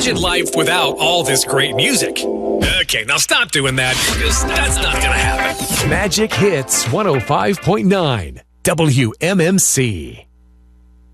Imagine life without all this great music. Okay, now stop doing that, because that's not going to happen. Magic Hits 105.9 WMMC.